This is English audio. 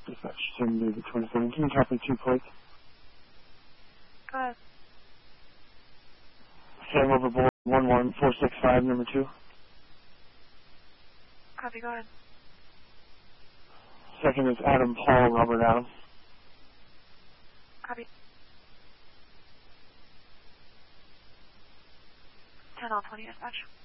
Dispatch, Sam David 27. Can you copy 2 plates? Go ahead. Sam overboard 11465, number 2. Copy, go ahead. Second is Adam Paul, Robert Adam. Copy. 10 all 20 dispatch.